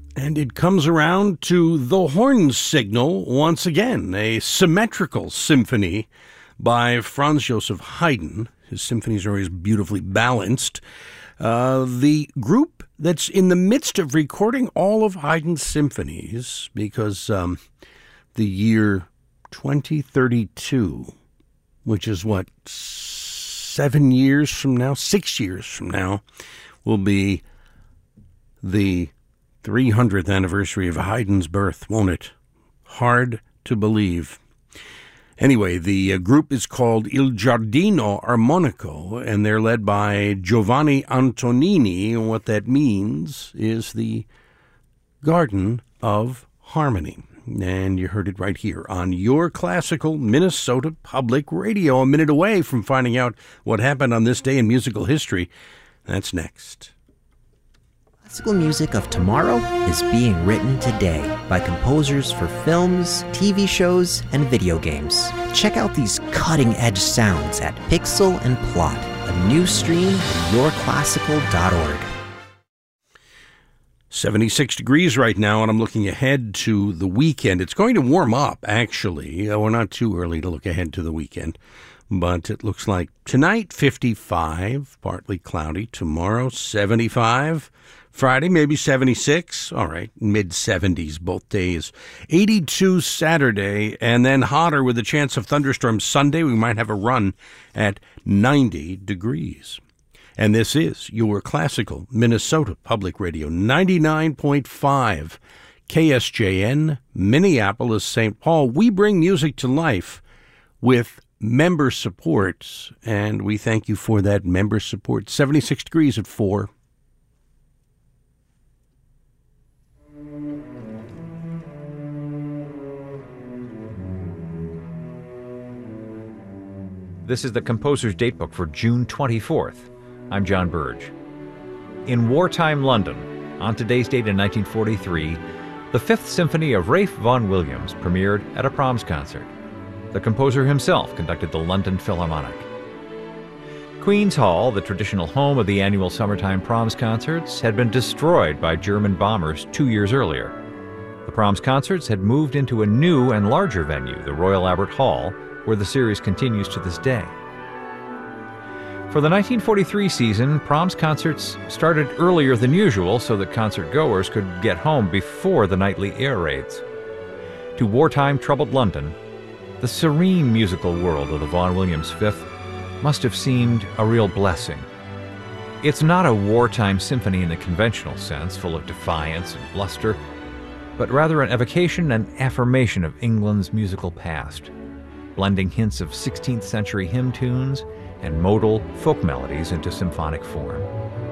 And it comes around to the horn signal once again, a symmetrical symphony by Franz Joseph Haydn. His symphonies are always beautifully balanced. The group that's in the midst of recording all of Haydn's symphonies, because the year 2032, which is what, 7 years from now, 6 years from now, will be the 300th anniversary of Haydn's birth, won't it? Hard to believe. Anyway, the group is called Il Giardino Armonico, and they're led by Giovanni Antonini. And what that means is the Garden of Harmony. And you heard it right here on your classical Minnesota Public Radio. A minute away from finding out what happened on this day in musical history. That's next. Classical music of tomorrow is being written today by composers for films, TV shows, and video games. Check out these cutting-edge sounds at Pixel and Plot, a new stream at yourclassical.org. 76 degrees right now, and I'm looking ahead to the weekend. It's going to warm up, actually. We're not too early to look ahead to the weekend, but it looks like tonight, 55, partly cloudy. Tomorrow, 75. Friday, maybe 76. All right, mid-70s both days. 82 Saturday, and then hotter with a chance of thunderstorms Sunday. We might have a run at 90 degrees. And this is your classical Minnesota Public Radio, 99.5 KSJN, Minneapolis, St. Paul. We bring music to life with member support, and we thank you for that member support. 76 degrees at 4. This is the Composer's Datebook for June 24th. I'm John Burge. In wartime London, on today's date in 1943, the Fifth Symphony of Ralph Vaughan Williams premiered at a Proms concert. The composer himself conducted the London Philharmonic. Queen's Hall, the traditional home of the annual summertime Proms concerts, had been destroyed by German bombers 2 years earlier. The Proms concerts had moved into a new and larger venue, the Royal Albert Hall, where the series continues to this day. For the 1943 season, Proms concerts started earlier than usual so that concert-goers could get home before the nightly air raids. To wartime troubled London, the serene musical world of the Vaughan Williams Fifth must have seemed a real blessing. It's not a wartime symphony in the conventional sense, full of defiance and bluster, but rather an evocation and affirmation of England's musical past, blending hints of 16th century hymn tunes and modal folk melodies into symphonic form.